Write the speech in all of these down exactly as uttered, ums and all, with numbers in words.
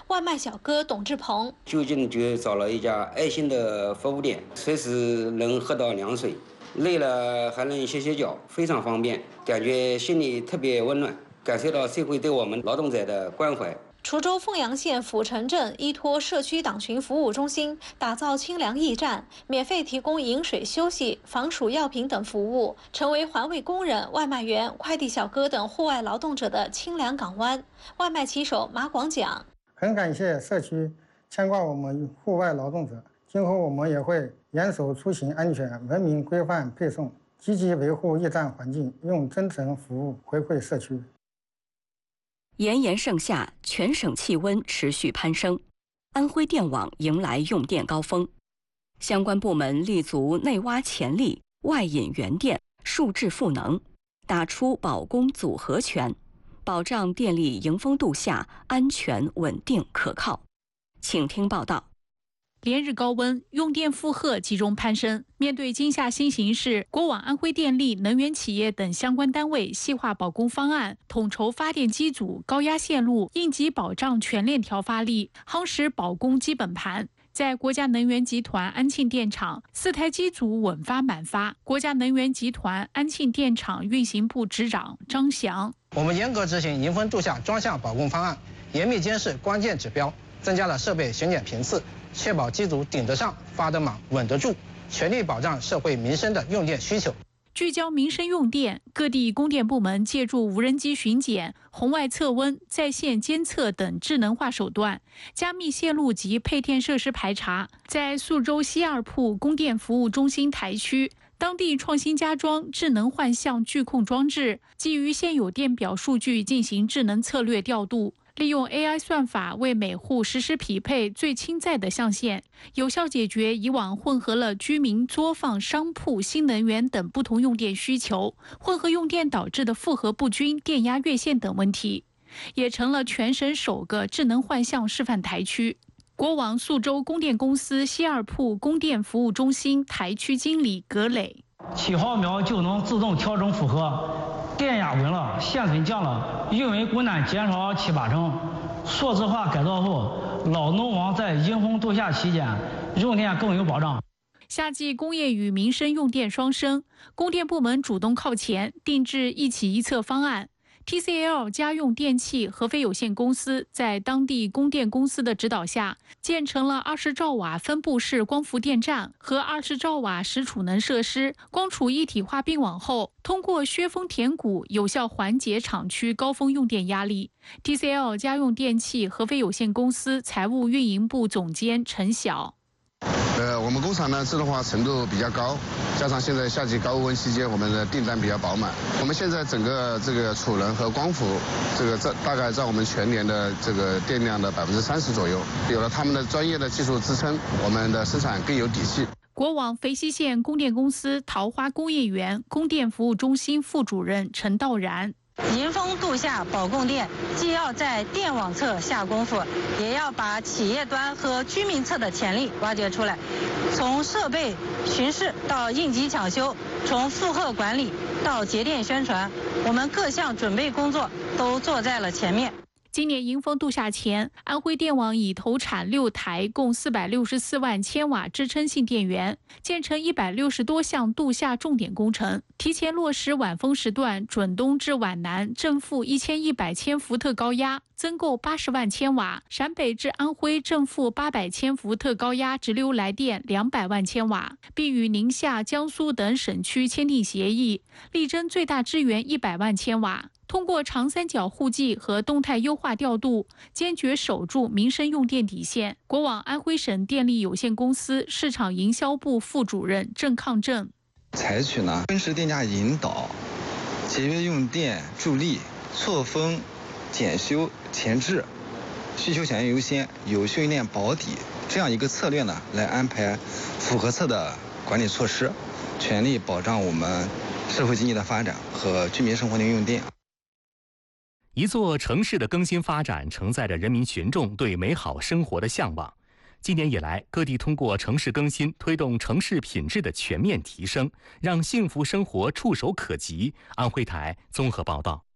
外卖小哥董志鹏就近就找了一家爱心的服务点，随时能喝到凉水，累了还能歇歇脚，非常方便，感觉心里特别温暖，感受到社会对我们劳动者的关怀。 滁州凤阳县阜城镇依托社区党群服务中心，打造清凉驿站，免费提供饮水、休息、防暑药品等服务，成为环卫工人、外卖员、快递小哥等户外劳动者的清凉港湾。外卖骑手马广讲： 很感谢社区牵挂我们户外劳动者，今后我们也会严守出行安全、文明规范配送，积极维护驿站环境，用真诚服务回馈社区。 炎炎盛夏，全省气温持续攀升，安徽电网迎来用电高峰，相关部门立足内挖潜力、外引原电、数质赋能，打出保供组合拳，保障电力迎峰度夏安全、稳定、可靠。请听报道。 连日高温，用电负荷集中攀升。面对今夏新形势，国网、安徽电力、能源企业等相关单位细化保供方案，统筹发电机组、高压线路，应急保障全链条发力，夯实保供基本盘。在国家能源集团安庆电厂，四台机组稳发满发。国家能源集团安庆电厂运行部执长张翔： 我们严格执行迎峰度夏专项保供方案，严密监视关键指标，增加了设备巡检频次，确保机组顶得上、发得满、稳得住，全力保障社会民生的用电需求。 聚焦民生用电，各地供电部门借助无人机巡检、红外测温、在线监测等智能化手段，加密线路及配电设施排查。在宿州西二铺供电服务中心台区，当地创新加装智能幻象聚控装置，基于现有电表数据进行智能策略调度。利用 A I 算法为每户实时匹配最亲在的象限，有效解决以往混合了居民作坊、商铺、新能源等不同用电需求，混合用电导致的负荷不均、电压越线等问题，也成了全省首个智能幻象示范台区。国网宿州供电公司西二铺供电服务中心台区经理葛磊： 七毫秒就能自动调整负荷，电压稳了，线分降了，运维困难减少七八成。数字化改造后，老农网在迎峰度夏期间用电更有保障。 夏季工业与民生用电双升，供电部门主动靠前，定制一起一策方案。T C L 家用电器合肥有限公司在当地供电公司的指导下，建成了二十兆瓦分布式光伏电站和二十兆瓦实储能设施，光储一体化并网后，通过削峰填谷，有效缓解厂区高峰用电压力。T C L 家用电器合肥有限公司财务运营部总监陈晓： 呃，我们工厂呢自动化程度比较高，加上现在夏季高温期间，我们的订单比较饱满。我们现在整个这个储能和光伏，这个占大概占我们全年的这个电量的百分之三十左右。有了他们的专业的技术支撑，我们的生产更有底气。 国网肥西县供电公司桃花工业园供电服务中心副主任陈道然： 迎峰度夏保供电，既要在电网侧下功夫，也要把企业端和居民侧的潜力挖掘出来。从设备巡视到应急抢修，从负荷管理到节电宣传，我们各项准备工作都做在了前面。 今年迎峰度夏前，安徽电网已投产六台共四百六十四万千瓦支撑性电源，建成一百六十多项度夏重点工程，提前落实晚风时段准东至皖南正负一千一百千伏特高压，增购八十万千瓦；陕北至安徽正负八百千伏特高压直流来电两百万千瓦，并与宁夏、江苏等省区签订协议，力争最大支援一百万千瓦。通过长三角互济和动态优化调度，坚决守住民生用电底线。国网安徽省电力有限公司市场营销部副主任郑抗正： 采取呢分时电价引导、节约用电助力、错峰检修前置、需求响应优先、有序用电保底这样一个策略呢，来安排复合侧的管理措施，全力保障我们社会经济的发展和居民生活的用电。 一座城市的更新发展承载着人民群众对美好生活的向往。今年以来，各地通过城市更新推动城市品质的全面提升，让幸福生活触手可及。安徽台综合报道。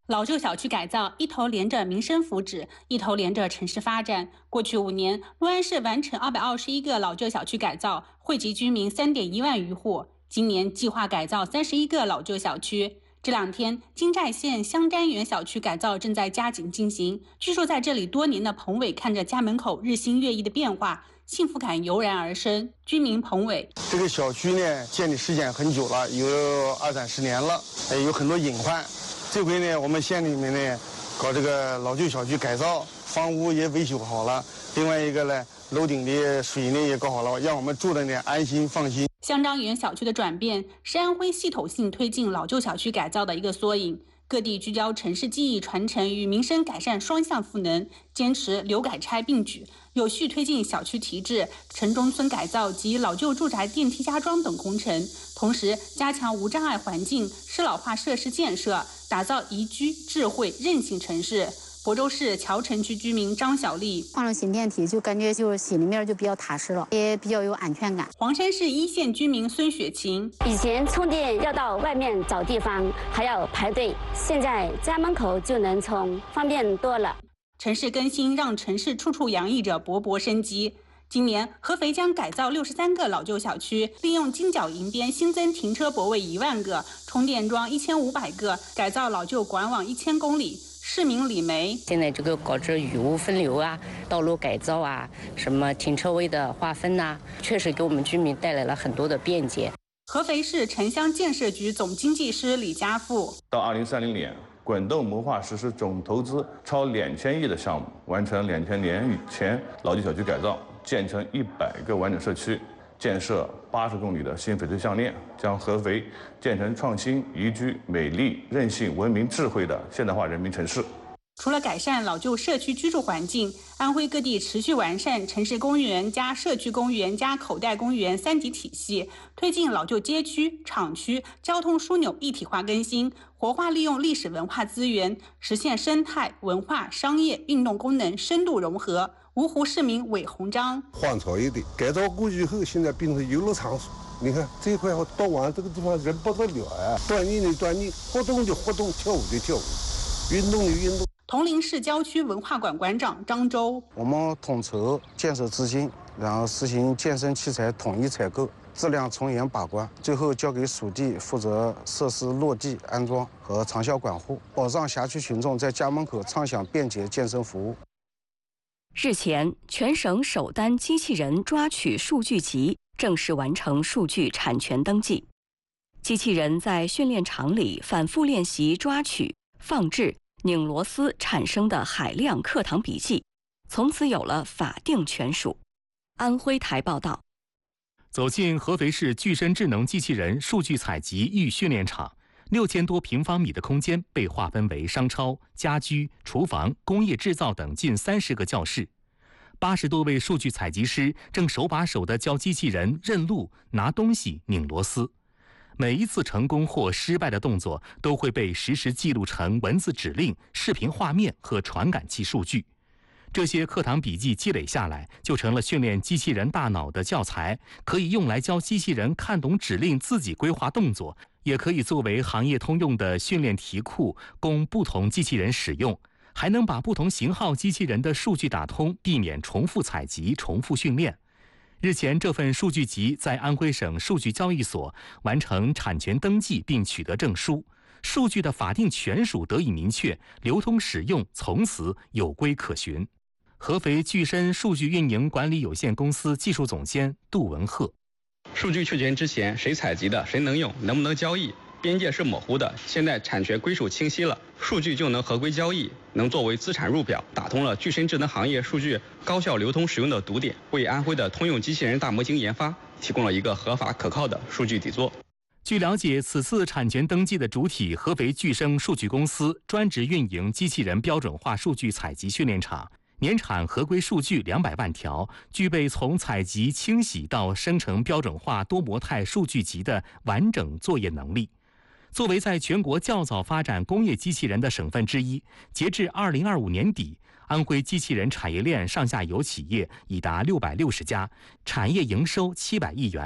老旧小区改造一头连着民生福祉，一头连着城市发展。过去五年，六安市完成二百二十一个老旧小区改造，惠及居民三点一万余户。今年计划改造三十一个老旧小区。这两天，金寨县香瞻园小区改造正在加紧进行。居住在这里多年的彭伟看着家门口日新月异的变化，幸福感油然而生。居民彭伟： 这个小区呢，建立时间很久了，有二三十年了，有很多隐患。这回呢，我们县里面呢，搞这个老旧小区改造，房屋也维修好了。另外一个呢，楼顶的水呢也搞好了，让我们住的呢安心放心。 香樟园小区的转变是安徽系统性推进老旧小区改造的一个缩影。各地聚焦城市记忆传承与民生改善双向赋能，坚持留改拆并举，有序推进小区提质、城中村改造及老旧住宅电梯加装等工程，同时加强无障碍环境、适老化设施建设，打造宜居、智慧、韧性城市。亳州市谯城区居民张小丽： 换了新电梯，就感觉就心里面就比较踏实了，也比较有安全感。 黄山市一线居民孙雪琴： 以前充电要到外面找地方，还要排队，现在家门口就能充，方便多了。 城市更新让城市处处洋溢着勃勃生机。今年，合肥将改造六十三个老旧小区，利用金角银边新增停车泊位一万个，充电桩一千五百个，改造老旧管网一千公里。市民李梅： 现在这个搞这雨污分流啊，道路改造啊，什么停车位的划分呐、啊，确实给我们居民带来了很多的便捷。 合肥市城乡建设局总经济师李家富： 到二零三零年，滚动谋划实施总投资超两千亿的项目，完成两千年以前老旧小区改造，建成一百个完整社区，建设八十公里的新翡翠项链，将合肥建成创新、宜居、美丽、韧性、文明、智慧的现代化人民城市。 除了改善老旧社区居住环境，安徽各地持续完善城市公园加社区公园加口袋公园三级体系，推进老旧街区、厂区交通枢纽一体化更新，活化利用历史文化资源，实现生态、文化、商业、运动功能深度融合。芜湖市民韦鸿章： 荒草一地，改造过以后，现在变成游乐场所。你看这一块到晚上这个地方人不得了啊！锻炼的锻炼，活动的活动，跳舞的跳舞，运动的运动。 铜陵市郊区文化馆馆长张周： 我们统筹建设资金，然后实行健身器材统一采购，质量从严把关，最后交给属地负责设施落地安装和长效管护，保障辖区群众在家门口畅享便捷健身服务。 日前，全省首单机器人抓取数据集正式完成数据产权登记。机器人在训练场里反复练习抓取、放置、拧螺丝产生的海量课堂笔记，从此有了法定权属。安徽台报道。 走进合肥市具身智能机器人数据采集预训练场，六千多平方米的空间被划分为商超、家居、厨房、工业制造等近三十个教室。八十多位数据采集师正手把手地教机器人认路、拿东西、拧螺丝。每一次成功或失败的动作都会被实时记录成文字指令、视频画面和传感器数据。这些课堂笔记积累下来，就成了训练机器人大脑的教材，可以用来教机器人看懂指令，自己规划动作，也可以作为行业通用的训练题库，供不同机器人使用，还能把不同型号机器人的数据打通，避免重复采集、重复训练。日前，这份数据集在安徽省数据交易所完成产权登记并取得证书，数据的法定权属得以明确，流通使用从此有规可循。合肥具身数据运营管理有限公司技术总监杜文鹤： 数据确权之前，谁采集的，谁能用，能不能交易，边界是模糊的。现在产权归属清晰了，数据就能合规交易，能作为资产入表，打通了具身智能行业数据高效流通使用的堵点，为安徽的通用机器人大模型研发提供了一个合法可靠的数据底座。 据了解，此次产权登记的主体合肥具生数据公司专职运营机器人标准化数据采集训练场，年产合规数据两百万条，具备从采集、清洗到生成标准化多模态数据集的完整作业能力。作为在全国较早发展工业机器人的省份之一，截至二零二五年底，安徽机器人产业链上下游企业已达六百六十家，产业营收七百亿元。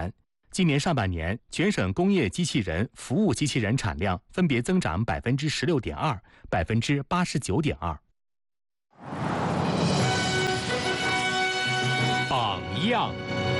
今年上半年，全省工业机器人、服务机器人产量分别增长百分之十六点二、百分之八十九点二。榜样。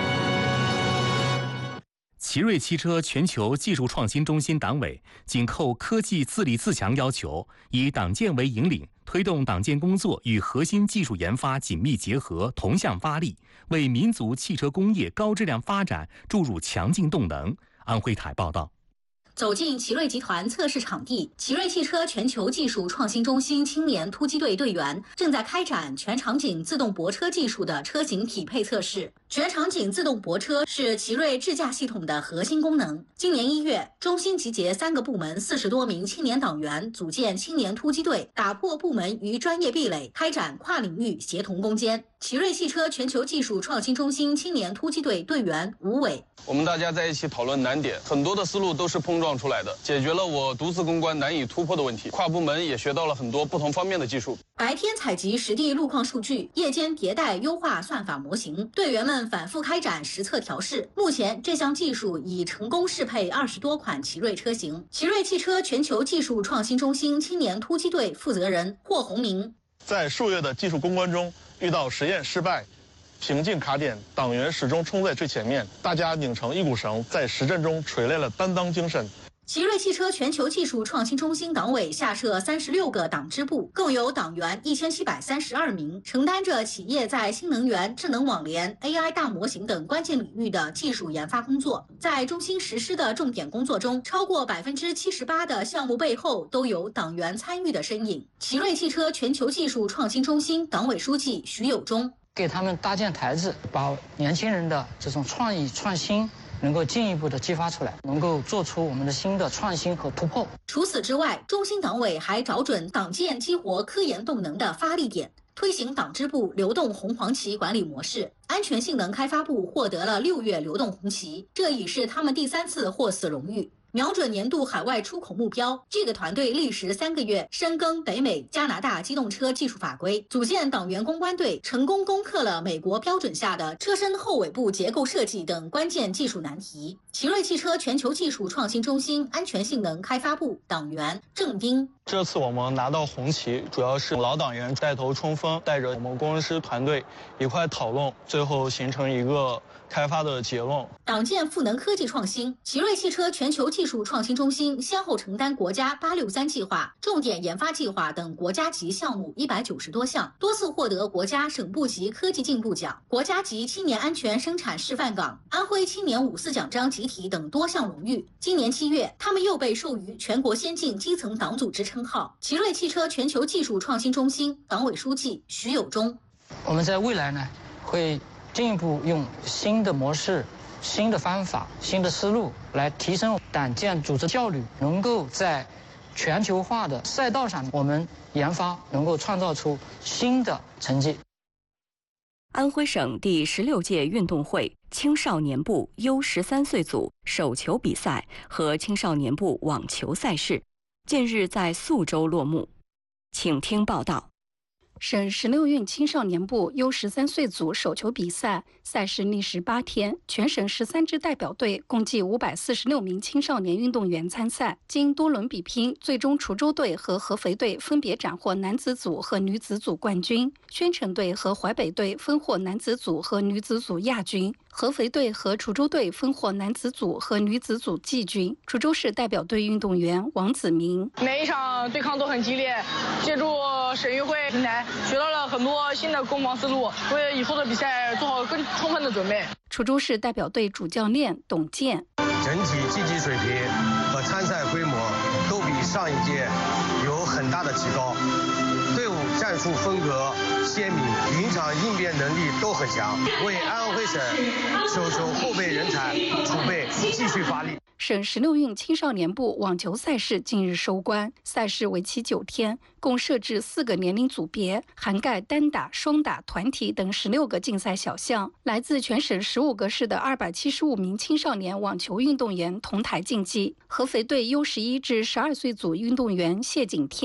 奇瑞汽车全球技术创新中心党委紧扣科技自立自强要求，以党建为引领，推动党建工作与核心技术研发紧密结合，同向发力，为民族汽车工业高质量发展注入强劲动能。安徽台报道。 走进奇瑞集团测试场地，奇瑞汽车全球技术创新中心青年突击队队员正在开展全场景自动泊车技术的车型匹配测试。全场景自动泊车是奇瑞智驾系统的核心功能。今年一月，中心集结三个部门四十多名青年党员，组建青年突击队，打破部门与专业壁垒，开展跨领域协同攻坚。奇瑞汽车全球技术创新中心青年突击队队员吴伟： 我们大家在一起讨论难点，很多的思路都是碰撞出来的，解决了我独自攻关难以突破的问题。跨部门也学到了很多不同方面的技术。 白天采集实地路况数据，夜间迭代优化算法模型，队员们反复开展实测调试。目前，这项技术已成功适配二十多款奇瑞车型。奇瑞汽车全球技术创新中心青年突击队负责人霍宏明： 在数月的技术攻关中，遇到实验失败、瓶颈卡点，党员始终冲在最前面，大家拧成一股绳，在实战中锤炼了担当精神。 奇瑞汽车全球技术创新中心党委下设三十六个党支部，共有党员一千七百三十二名，承担着企业在新能源、智能网联、A I 大模型等关键领域的技术研发工作。在中心实施的重点工作中，超过百分之七十八的项目背后都有党员参与的身影。奇瑞汽车全球技术创新中心党委书记徐有忠： 给他们搭建台子，把年轻人的这种创意创新能够进一步的激发出来，能够做出我们的新的创新和突破。 除此之外，中心党委还找准党建激活科研动能的发力点，推行党支部流动红黄旗管理模式。安全性能开发部获得了六月流动红旗，这已是他们第三次获此荣誉。瞄准年度海外出口目标，这个团队历时三个月深耕北美、加拿大机动车技术法规，组建党员攻关队，成功攻克了美国标准下的车身后尾部结构设计等关键技术难题。奇瑞汽车全球技术创新中心安全性能开发部党员郑斌： 这次我们拿到红旗，主要是老党员带头冲锋，带着我们工程师团队一块讨论，最后形成一个开发的结论。 党建赋能科技创新，奇瑞汽车全球技术创新中心先后承担国家八六三计划、重点研发计划等国家级项目一百九十多项，多次获得国家省部级科技进步奖、国家级青年安全生产示范岗、安徽青年五四奖章集体等多项荣誉。今年七月，他们又被授予全国先进基层党组织称号。奇瑞汽车全球技术创新中心党委书记徐有忠： 我们在未来呢，会进一步用新的模式、新的方法、新的思路来提升党建组织效率，能够在全球化的赛道上，我们研发能够创造出新的成绩。 安徽省第十六届运动会青少年部 U 十三岁组手球比赛和青少年部网球赛事近日在宿州落幕，请听报道。 省十六运青少年部 U 十三岁组手球比赛赛事历时八天，全省十三支代表队共计五百四十六名青少年运动员参赛。经多轮比拼，最终滁州队和合肥队分别斩获男子组和女子组冠军，宣城队和淮北队分获男子组和女子组亚军，合肥队和滁州队分获男子组和女子组季军。滁州市代表队运动员王子明： 每一场对抗都很激烈，借助省运会平台学到了很多新的攻防思路，为以后的比赛做好更充分的准备。 滁州市代表队主教练董健： 整体竞技水平和参赛规模都比上一届有很大的提高，队伍战术风格鲜明，临场应变能力都很强，为安徽省手球后备人才储备继续发力。 省十六运青少年部网球赛事近日收官，赛事为期九天，共设置四个年龄组别，涵盖单打、双打、团体等十六个竞赛小项。来自全省十五个市的二百七十五名青少年网球运动员同台竞技。合肥队 U 十一至十二岁组运动员谢景天：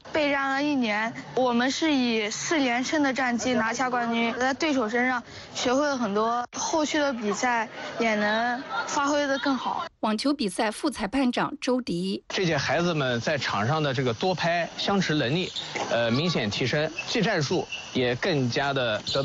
备战了一年，我们是以四连胜的战绩拿下冠军，在对手身上学会了很多，后续的比赛也能发挥得更好。 网球比赛副裁判长周迪， 这届孩子们在场上的这个多拍相持能力，呃，明显提升，技战术也更加的得到